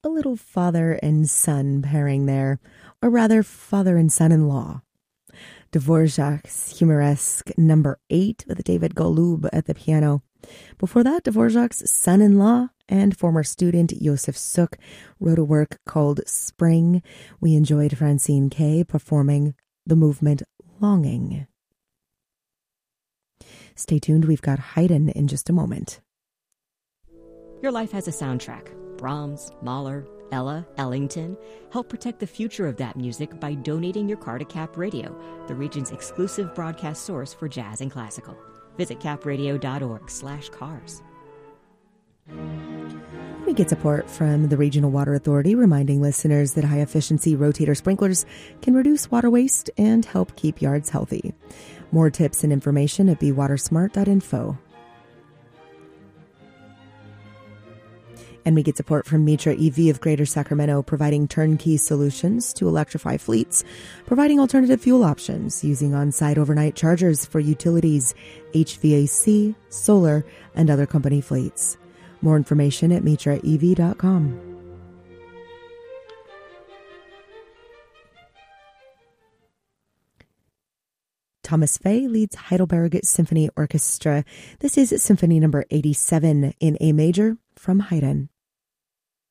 a little father and son pairing there, or rather father and son-in-law. Dvorak's humoresque number 8 with David Golub at the piano. Before that, Dvorak's son-in-law and former student Yosef Suk wrote a work called Spring. We enjoyed Francine Kay performing the movement Longing. Stay tuned, we've got Haydn in just a moment. Your life has a soundtrack. Brahms, Mahler, Ella, Ellington. Help protect the future of that music by donating your car to Cap Radio, the region's exclusive broadcast source for jazz and classical. Visit capradio.org/cars. We get support from the Regional Water Authority, reminding listeners that high-efficiency rotator sprinklers can reduce water waste and help keep yards healthy. More tips and information at bewatersmart.info. And we get support from Mitra EV of Greater Sacramento, providing turnkey solutions to electrify fleets, providing alternative fuel options using on-site overnight chargers for utilities, HVAC, solar, and other company fleets. More information at mitraev.com. Thomas Fay leads Heidelberg Symphony Orchestra. This is Symphony number 87 in A major from Haydn.